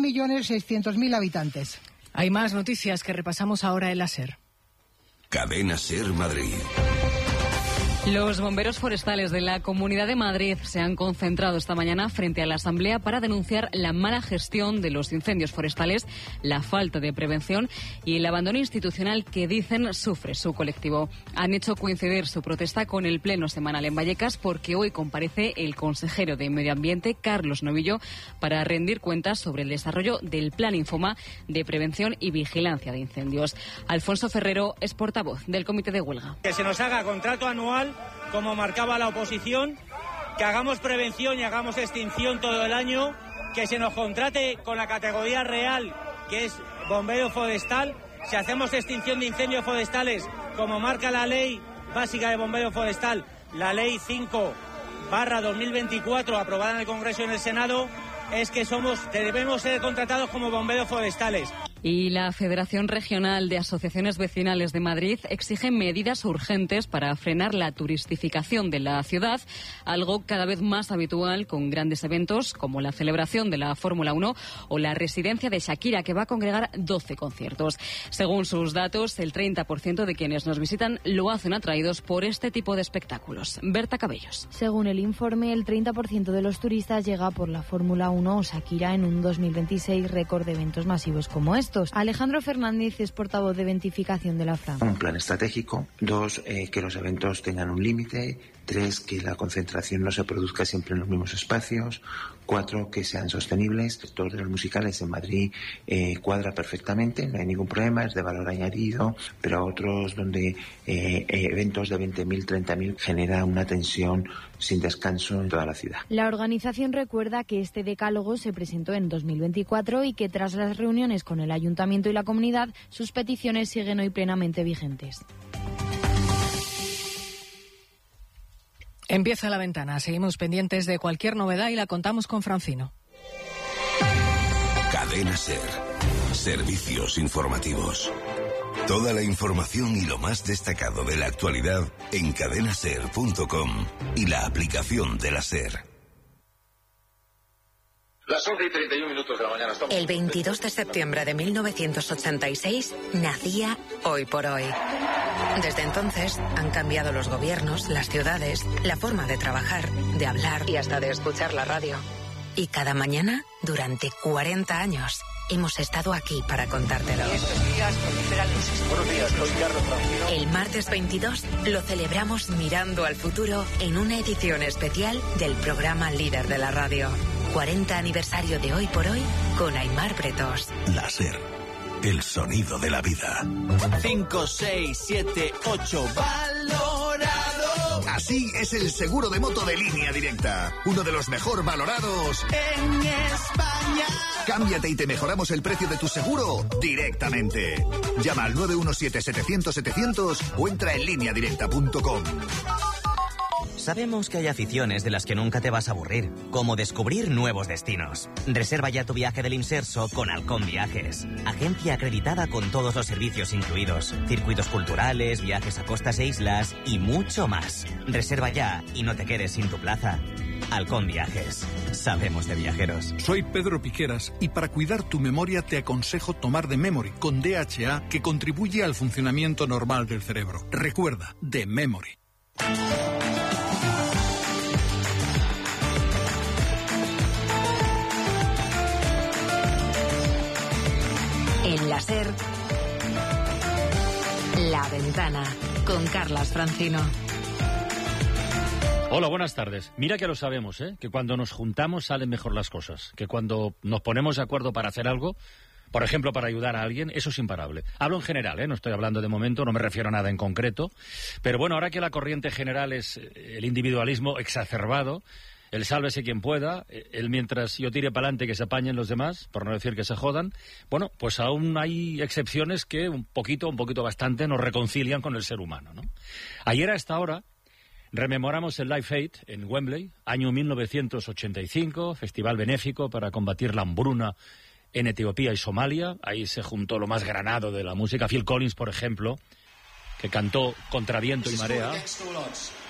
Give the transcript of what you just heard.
2.600.000 habitantes. Hay más noticias que repasamos ahora en la SER. Cadena SER Madrid. Los bomberos forestales de la Comunidad de Madrid se han concentrado esta mañana frente a la Asamblea para denunciar la mala gestión de los incendios forestales, la falta de prevención y el abandono institucional que dicen sufre su colectivo. Han hecho coincidir su protesta con el pleno semanal en Vallecas porque hoy comparece el consejero de Medio Ambiente, Carlos Novillo, para rendir cuentas sobre el desarrollo del Plan Infoma de prevención y vigilancia de incendios. Alfonso Ferrero es portavoz del Comité de Huelga. Que se nos haga contrato anual como marcaba la oposición, que hagamos prevención y hagamos extinción todo el año, que se nos contrate con la categoría real, que es bombero forestal. Si hacemos extinción de incendios forestales, como marca la ley básica de bombero forestal, la ley 5/2024, aprobada en el Congreso y en el Senado, es que debemos ser contratados como bomberos forestales. Y la Federación Regional de Asociaciones Vecinales de Madrid exige medidas urgentes para frenar la turistificación de la ciudad, algo cada vez más habitual con grandes eventos como la celebración de la Fórmula 1 o la residencia de Shakira, que va a congregar 12 conciertos. Según sus datos, el 30% de quienes nos visitan lo hacen atraídos por este tipo de espectáculos. Berta Cabellos. Según el informe, el 30% de los turistas llega por la Fórmula 1 o Shakira en un 2026 récord de eventos masivos como este. Alejandro Fernández es portavoz de Ventificación de la FRA. Un plan estratégico. 2, que los eventos tengan un límite. 3, que la concentración no se produzca siempre en los mismos espacios. 4, que sean sostenibles. El sector de los musicales en Madrid cuadra perfectamente, no hay ningún problema, es de valor añadido, pero otros donde eventos de 20.000, 30.000 genera una tensión sin descanso en toda la ciudad. La organización recuerda que este decálogo se presentó en 2024 y que tras las reuniones con el Ayuntamiento y la comunidad, sus peticiones siguen hoy plenamente vigentes. Empieza La Ventana. Seguimos pendientes de cualquier novedad y la contamos con Francino. Cadena SER. Servicios informativos. Toda la información y lo más destacado de la actualidad en cadenaser.com y la aplicación de la SER. Las 11:31 de la mañana. El 22 de septiembre de 1986 nacía Hoy por Hoy. Desde entonces han cambiado los gobiernos, las ciudades, la forma de trabajar, de hablar y hasta de escuchar la radio. Y cada mañana, durante 40 años, hemos estado aquí para contártelo. Buenos días, soy Carlos Francino. El martes 22 lo celebramos mirando al futuro en una edición especial del programa líder de la radio. 40 aniversario de Hoy por Hoy con Aimar Bretos. La SER, el sonido de la vida. 5, 6, 7, 8, valorado. Así es el seguro de moto de Línea Directa, uno de los mejor valorados en España. Cámbiate y te mejoramos el precio de tu seguro directamente. Llama al 917-700-700 o entra en lineadirecta.com. Sabemos que hay aficiones de las que nunca te vas a aburrir, como descubrir nuevos destinos. Reserva ya tu viaje del Inserso con Halcón Viajes, agencia acreditada con todos los servicios incluidos, circuitos culturales, viajes a costas e islas y mucho más. Reserva ya y no te quedes sin tu plaza. Halcón Viajes. Sabemos de viajeros. Soy Pedro Piqueras y para cuidar tu memoria te aconsejo tomar The Memory con DHA, que contribuye al funcionamiento normal del cerebro. Recuerda, The Memory. En la SER, La Ventana, con Carlas Francino. Hola, buenas tardes. Mira que lo sabemos, que cuando nos juntamos salen mejor las cosas, que cuando nos ponemos de acuerdo para hacer algo, por ejemplo, para ayudar a alguien, eso es imparable. Hablo en general, no estoy hablando de momento, no me refiero a nada en concreto, pero bueno, ahora que la corriente general es el individualismo exacerbado, el sálvese quien pueda, el mientras yo tire para adelante que se apañen los demás, por no decir que se jodan, bueno, pues aún hay excepciones que un poquito bastante nos reconcilian con el ser humano, ¿no? Ayer a esta hora rememoramos el Live Aid en Wembley, año 1985, festival benéfico para combatir la hambruna en Etiopía y Somalia. Ahí se juntó lo más granado de la música. Phil Collins, por ejemplo, que cantó Contra viento y marea.